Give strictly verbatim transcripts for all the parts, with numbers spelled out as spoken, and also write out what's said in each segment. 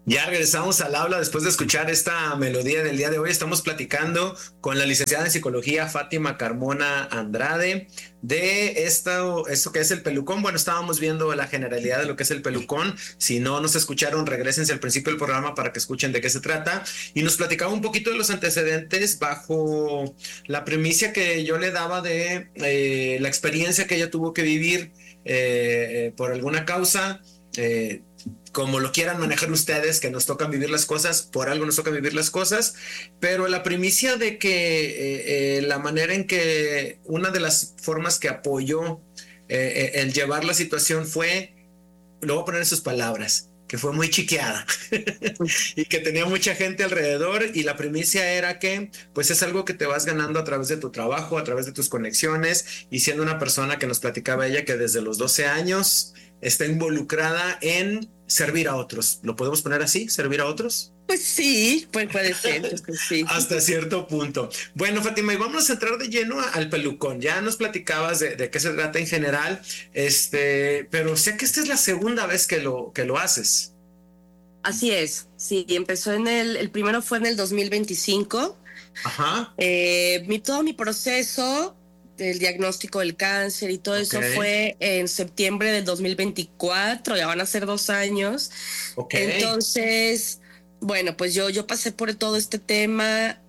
Ya regresamos al aula después de escuchar esta melodía del día de hoy. Estamos platicando con la licenciada en psicología Fátima Carmona Andrade de esto, esto que es el pelucón. Bueno, estábamos viendo la generalidad de lo que es el pelucón. Si no nos escucharon, regrésense al principio del programa para que escuchen de qué se trata. Y nos platicaba un poquito de los antecedentes bajo la premisa que yo le daba de eh, la experiencia que ella tuvo que vivir eh, eh, por alguna causa. Eh, como lo quieran manejar ustedes, que nos tocan vivir las cosas, por algo nos toca vivir las cosas, pero la primicia de que eh, eh, la manera en que una de las formas que apoyó eh, eh, el llevar la situación fue, lo voy a poner en sus palabras, que fue muy chiqueada y que tenía mucha gente alrededor, y la primicia era que pues es algo que te vas ganando a través de tu trabajo, a través de tus conexiones, y siendo una persona que nos platicaba ella que desde los doce años está involucrada en servir a otros. ¿Lo podemos poner así? ¿Servir a otros? Pues sí, pues puede ser, pues sí. Hasta cierto punto. Bueno, Fátima, y vamos a entrar de lleno al pelucón. Ya nos platicabas de, de qué se trata en general, este, pero sé que esta es la segunda vez que lo, que lo haces. Así es, sí, empezó en el, el primero fue en el dos mil veinticinco. Ajá. Eh, mi, todo mi proceso del diagnóstico del cáncer y todo Okay. eso fue en septiembre del dos mil veinticuatro, ya van a ser dos años. Okay. Entonces, bueno, pues yo, yo pasé por todo este tema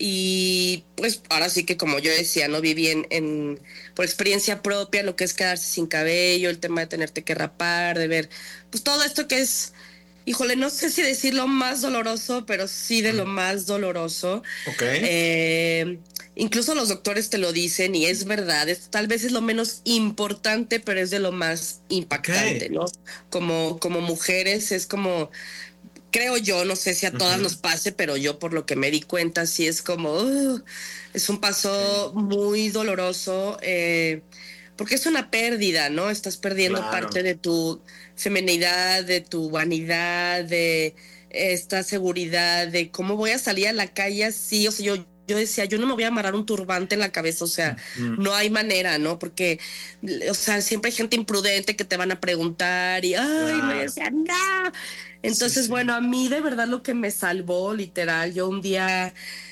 y pues ahora sí que, como yo decía, no viví en, en por experiencia propia lo que es quedarse sin cabello, el tema de tenerte que rapar, de ver pues todo esto que es, híjole, no sé si decirlo más doloroso, pero sí de lo más doloroso. Okay. Eh, incluso los doctores te lo dicen y es verdad, es, tal vez es lo menos importante, pero es de lo más impactante, Okay. ¿no? Como, como mujeres es como, creo yo, no sé si a todas uh-huh. nos pase, pero yo por lo que me di cuenta sí es como, uh, es un paso okay. muy doloroso, eh, porque es una pérdida, ¿no? Estás perdiendo claro. parte de tu feminidad, de tu vanidad, de esta seguridad, de cómo voy a salir a la calle así, o sea, yo yo decía, yo no me voy a amarrar un turbante en la cabeza, o sea, mm. no hay manera, ¿no? Porque, o sea, siempre hay gente imprudente que te van a preguntar y, ay, claro. me decía, no. Entonces, sí, sí. bueno, a mí de verdad lo que me salvó, literal, yo un día,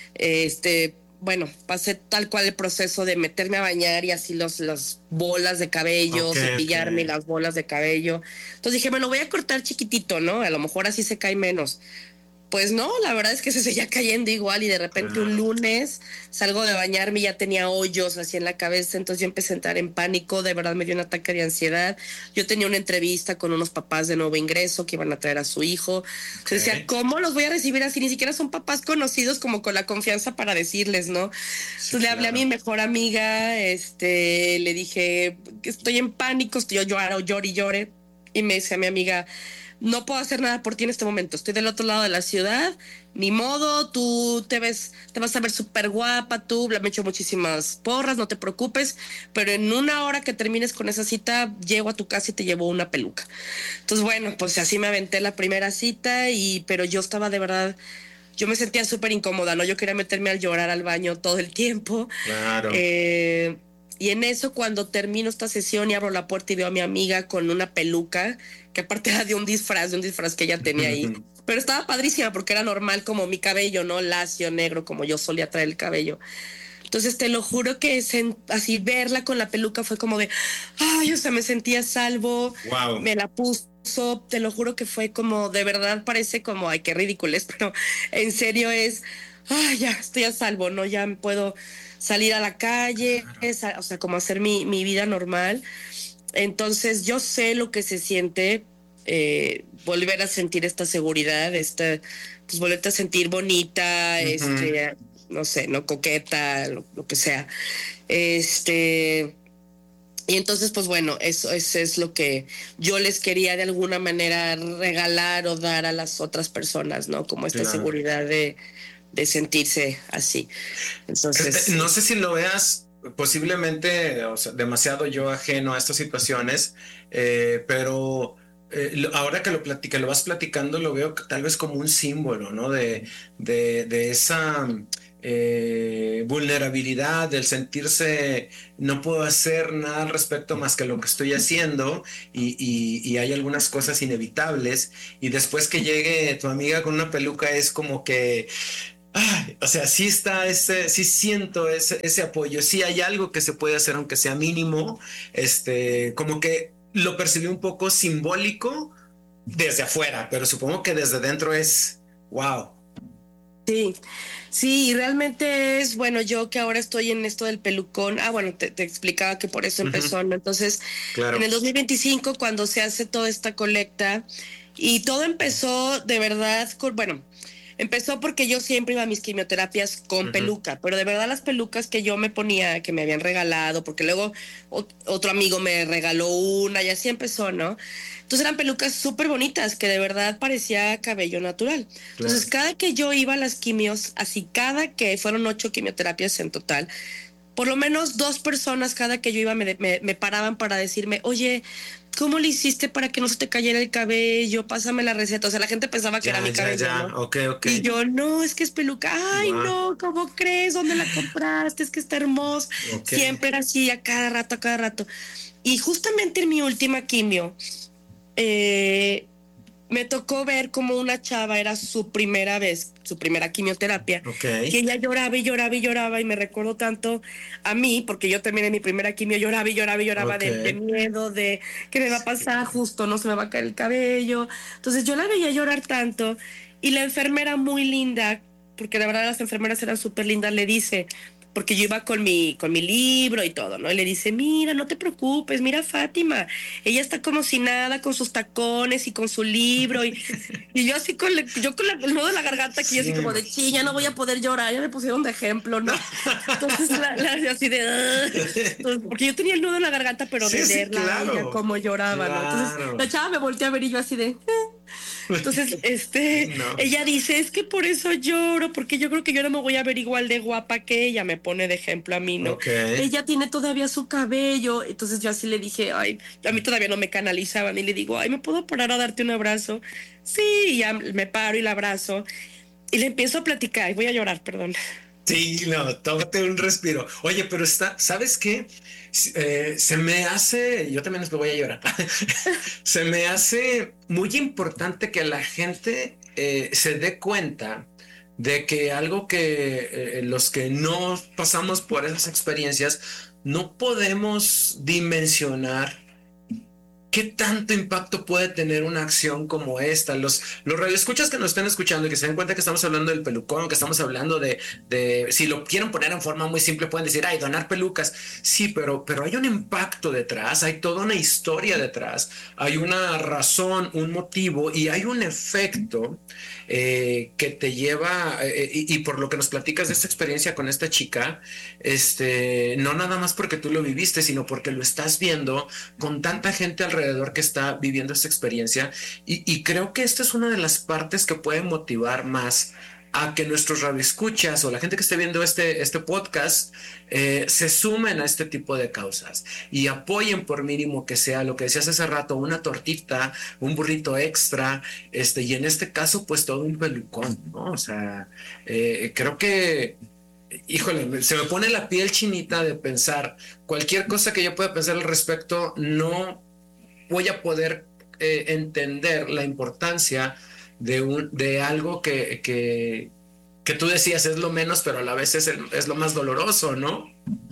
este, bueno, pasé tal cual el proceso de meterme a bañar y así los, las bolas de cabello, okay, cepillarme okay. las bolas de cabello. Entonces dije, me lo voy a cortar chiquitito, ¿no? A lo mejor así se cae menos. Pues no, la verdad es que se seguía cayendo igual y de repente claro. un lunes salgo de bañarme y ya tenía hoyos así en la cabeza, entonces yo empecé a entrar en pánico, de verdad me dio un ataque de ansiedad. Yo tenía una entrevista con unos papás de nuevo ingreso que iban a traer a su hijo. Okay. Decía, ¿cómo los voy a recibir así? Ni siquiera son papás conocidos como con la confianza para decirles, ¿no? Sí, entonces claro. le hablé a mi mejor amiga, este, le dije que estoy en pánico, estoy yo lloro, llore y llore, y me dice a mi amiga, no puedo hacer nada por ti en este momento, estoy del otro lado de la ciudad, ni modo, tú te ves, te vas a ver súper guapa, tú me he hecho muchísimas porras, no te preocupes, pero en una hora que termines con esa cita, llego a tu casa y te llevo una peluca. Entonces, bueno, pues así me aventé la primera cita, y pero yo estaba de verdad, yo me sentía súper incómoda, ¿no? Yo quería meterme al llorar al baño todo el tiempo. Claro. Eh, y en eso, cuando termino esta sesión y abro la puerta y veo a mi amiga con una peluca, que aparte era de un disfraz, de un disfraz que ella tenía ahí. Pero estaba padrísima porque era normal como mi cabello, ¿no? Lacio, negro, como yo solía traer el cabello. Entonces, te lo juro que sen- así verla con la peluca fue como de, ay, o sea, me sentía a salvo. Wow. Me la puso, te lo juro que fue como, de verdad parece como, ay, qué ridículo es, pero en serio es, ay, ya estoy a salvo, ¿no? Ya me puedo salir a la calle, claro. O sea, como hacer mi, mi vida normal. Entonces yo sé lo que se siente, eh, volver a sentir esta seguridad, esta, pues volverte a sentir bonita, uh-huh. este, no sé, no coqueta, lo, lo que sea. Este, y entonces, pues bueno, eso, eso es lo que yo les quería de alguna manera regalar o dar a las otras personas, ¿no? Como esta claro. seguridad de, de sentirse así. Entonces, no sé si lo veas posiblemente, o sea, demasiado yo ajeno a estas situaciones, eh, pero eh, ahora que lo platica, que lo vas platicando, lo veo tal vez como un símbolo, ¿no? De, de, de esa eh, vulnerabilidad, del sentirse no puedo hacer nada al respecto más que lo que estoy haciendo y, y, y hay algunas cosas inevitables y después que llegue tu amiga con una peluca es como que ay, o sea, sí está ese, sí siento ese, ese apoyo, sí hay algo que se puede hacer aunque sea mínimo, este, como que lo percibí un poco simbólico desde afuera, pero supongo que desde dentro es wow. Sí, sí, y realmente es, bueno, yo que ahora estoy en esto del pelucón, ah, bueno, te, te explicaba que por eso Ujú, empezó, ¿no? Entonces, en claro. el dos mil veinticinco, cuando se hace toda esta colecta, y todo empezó de verdad con, bueno, empezó porque yo siempre iba a mis quimioterapias con Ujú, peluca, pero de verdad las pelucas que yo me ponía, que me habían regalado, porque luego ot- otro amigo me regaló una y así empezó, ¿no? Entonces eran pelucas súper bonitas, que de verdad parecía cabello natural. Entonces claro. cada que yo iba a las quimios, así cada que fueron ocho quimioterapias en total, por lo menos dos personas cada que yo iba me, me, me paraban para decirme, oye, ¿cómo le hiciste para que no se te cayera el cabello? Pásame la receta. O sea, la gente pensaba que era Ya, mi ya, cabello, ya. ¿no? Ok, ok. Y yo, no, es que es peluca. Ay, Wow. no, ¿cómo crees? ¿Dónde la compraste? Es que está hermoso. Ok. Siempre era así, a cada rato, a cada rato. Y justamente en mi última quimio, eh, me tocó ver como una chava era su primera vez, su primera quimioterapia, Ok. y ella lloraba y lloraba y lloraba, y me recordó tanto a mí, porque yo también en mi primera quimio lloraba y lloraba y lloraba Ok. de, de miedo, de qué me va a pasar, justo no se me va a caer el cabello. Entonces yo la veía llorar tanto, y la enfermera muy linda, porque la verdad las enfermeras eran súper lindas, le dice, porque yo iba con mi, con mi libro y todo, ¿no? Y le dice, mira, no te preocupes, mira a Fátima, ella está como si nada, con sus tacones y con su libro, y, y yo así con, le, yo con la, el nudo de la garganta aquí, Sí, así como me de, sí, ya no voy a imagino. poder llorar, ya me pusieron de ejemplo, ¿no? Entonces, la, la, así de, entonces, porque yo tenía el nudo en la garganta, pero Sí, de sí, verla a ella claro. como lloraba, ¿no? Entonces, la Claro. chava me volteó a ver y yo así de, "Eh". Entonces, este, No. ella dice, es que por eso lloro, porque yo creo que yo no me voy a ver igual de guapa que ella, me pone de ejemplo a mí, ¿no? Ok. Ella tiene todavía su cabello, entonces yo así le dije, ay, a mí todavía no me canalizaban, y le digo, ay, ¿me puedo parar a darte un abrazo? Sí, y ya me paro y la abrazo, y le empiezo a platicar, y voy a llorar, perdón. Sí, no, tómate un respiro. Oye, pero está, ¿sabes qué? S- eh, se me hace, yo también les voy a llorar. Se me hace muy importante que la gente eh, se dé cuenta de que algo que eh, los que no pasamos por esas experiencias no podemos dimensionar. ¿Qué tanto impacto puede tener una acción como esta? Los, los radioescuchas que nos estén escuchando y que se den cuenta que estamos hablando del pelucón, que estamos hablando de, de, si lo quieren poner en forma muy simple, pueden decir, ay, donar pelucas. Sí, pero, pero hay un impacto detrás, hay toda una historia detrás, hay una razón, un motivo y hay un efecto eh, que te lleva, eh, y, y por lo que nos platicas de esta experiencia con esta chica, este, no nada más porque tú lo viviste, sino porque lo estás viendo con tanta gente alrededor que está viviendo esta experiencia y, y creo que esta es una de las partes que puede motivar más a que nuestros radioescuchas o la gente que esté viendo este, este podcast eh, se sumen a este tipo de causas y apoyen por mínimo que sea lo que decías hace rato, una tortita, un burrito extra, este, y en este caso pues todo un pelucón, ¿no? O sea, eh, creo que híjole, se me pone la piel chinita de pensar cualquier cosa que yo pueda pensar al respecto, no voy a poder eh, entender la importancia de, un, de algo que, que, que, tú decías es lo menos, pero a la vez es, el, es lo más doloroso, ¿no?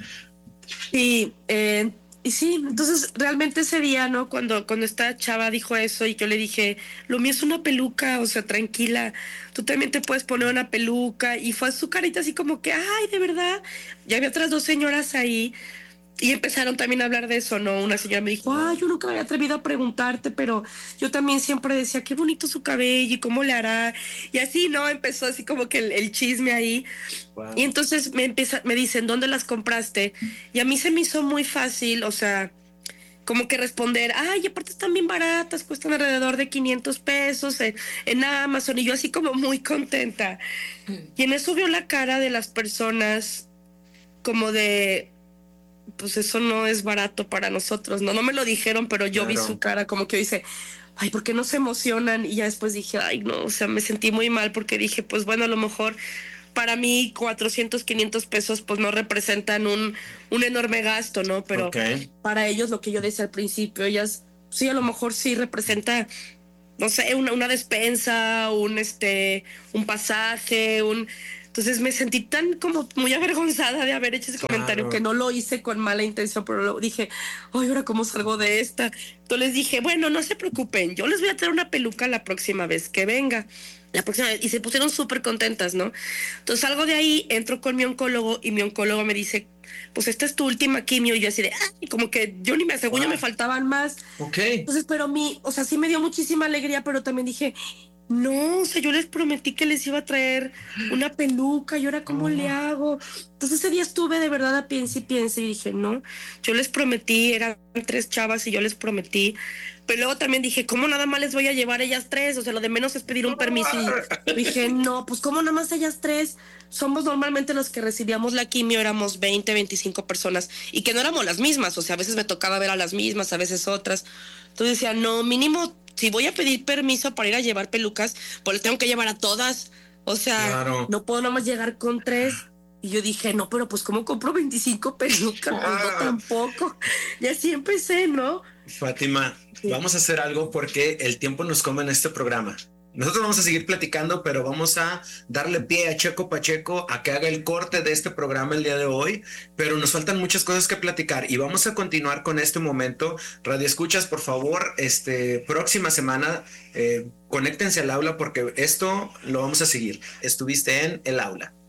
Sí, eh, y sí, entonces realmente ese día, ¿no? Cuando, cuando esta chava dijo eso y yo le dije, lo mío es una peluca, o sea, tranquila, tú también te puedes poner una peluca. Y fue su carita así como que, ay, de verdad. Ya había otras dos señoras ahí y empezaron también a hablar de eso, ¿no? Una señora me dijo, ay, yo nunca me había atrevido a preguntarte, pero yo también siempre decía, qué bonito su cabello y cómo le hará. Y así, ¿no? Empezó así como que el, el chisme ahí. Y Wow. entonces me empieza, me dicen, ¿dónde las compraste? Y a mí se me hizo muy fácil, o sea, como que responder, ay, aparte están bien baratas, cuestan alrededor de quinientos pesos en, en Amazon, y yo así como muy contenta. Y en eso vio la cara de las personas como de, pues eso no es barato para nosotros, no, no me lo dijeron, pero yo vi su Claro. cara como que dice, ay, ¿por qué no se emocionan? Y ya después dije, ay, no, o sea, me sentí muy mal porque dije, pues bueno, a lo mejor para mí cuatrocientos, quinientos pesos pues no representan un, un enorme gasto, ¿no? Pero okay. Para ellos lo que yo decía al principio, ellas sí, a lo mejor sí representa, no sé, una, una despensa, un, este, un pasaje, un... Entonces me sentí tan como muy avergonzada de haber hecho ese claro. comentario, que no lo hice con mala intención, pero lo dije, ay, ¿ahora cómo salgo de esta? Entonces les dije, bueno, no se preocupen, yo les voy a traer una peluca la próxima vez que venga. La próxima vez. Y se pusieron súper contentas, ¿no? Entonces salgo de ahí, entro con mi oncólogo y mi oncólogo me dice, pues esta es tu última quimio. Y yo así de, ay, como que yo ni me según wow. yo me faltaban más. Ok. Entonces, pero mi, o sea, sí me dio muchísima alegría, pero también dije, no, o sea, yo les prometí que les iba a traer una peluca y ahora cómo oh. le hago. Entonces ese día estuve de verdad a piense y piense y dije, no, yo les prometí, eran tres chavas y yo les prometí. Pero luego también dije, ¿cómo nada más les voy a llevar ellas tres? O sea, lo de menos es pedir un permiso. Y dije, no, pues ¿cómo nada más ellas tres? Somos normalmente los que recibíamos la quimio, éramos veinte, veinticinco personas. Y que no éramos las mismas, o sea, a veces me tocaba ver a las mismas, a veces otras. Entonces decía, no, mínimo, si voy a pedir permiso para ir a llevar pelucas, pues les tengo que llevar a todas. O sea, claro. no puedo nada más llegar con tres. Y yo dije, no, pero pues ¿cómo compro veinticinco pelucas? Pues no, tampoco. Y así empecé, ¿no? Fátima, sí. Vamos a hacer algo porque el tiempo nos come en este programa. Nosotros vamos a seguir platicando, pero vamos a darle pie a Checo Pacheco a que haga el corte de este programa el día de hoy, pero nos faltan muchas cosas que platicar y vamos a continuar con este momento. Radio Escuchas, por favor, este, próxima semana, eh, conéctense al aula porque esto lo vamos a seguir. Estuviste en el aula.